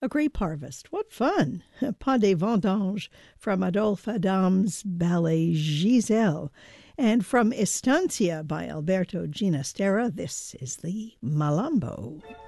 A grape harvest. What fun! Pas des vendanges from Adolphe Adam's ballet Giselle. And from Estancia by Alberto Ginastera, this is the Malambo.